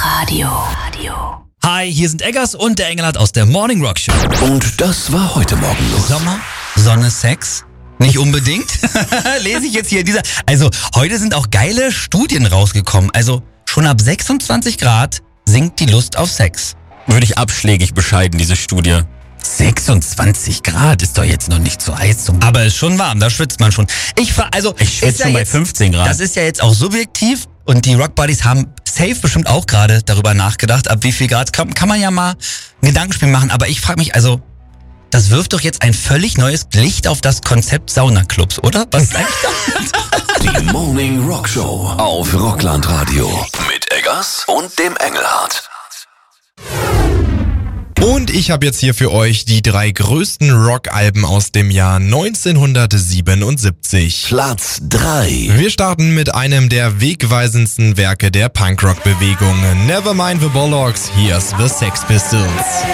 Radio. Hi, hier sind Eggers und der Engelhardt aus der Morning Rock Show. Und das war heute Morgen los. Sommer, Sonne, Sex? Nicht unbedingt. Lese ich jetzt hier dieser. Also, heute sind auch geile Studien rausgekommen. Also, schon ab 26 Grad sinkt die Lust auf Sex. Würde ich abschlägig bescheiden, diese Studie. 26 Grad ist doch jetzt noch nicht so heiß. Aber ist schon warm, da schwitzt man schon. Ich schwitze schon bei 15 Grad. Das ist ja jetzt auch subjektiv und die Rock Buddies haben safe bestimmt auch gerade darüber nachgedacht, ab wie viel Grad kann man ja mal ein Gedankenspiel machen. Aber ich frage mich, also, das wirft doch jetzt ein völlig neues Licht auf das Konzept Saunaclubs, oder? Was ist eigentlich das? Die Morning Rock Show auf Rockland Radio. Mit Eggers und dem Engelhardt. Und ich habe jetzt hier für euch die 3 größten Rock-Alben aus dem Jahr 1977. Platz 3. Wir starten mit einem der wegweisendsten Werke der Punkrock-Bewegung. Nevermind the Bollocks, here's the Sex Pistols.